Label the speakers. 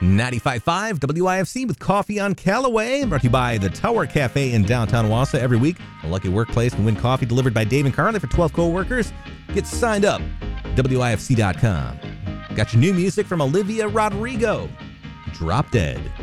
Speaker 1: 95.5 WIFC with Coffee on Callaway, brought to you by the Tower Cafe in downtown Wausau. Every week, a lucky workplace can win coffee delivered by Dave and Carly for 12 co-workers. Get signed up, WIFC.com. Got your new music from Olivia Rodrigo, Drop Dead.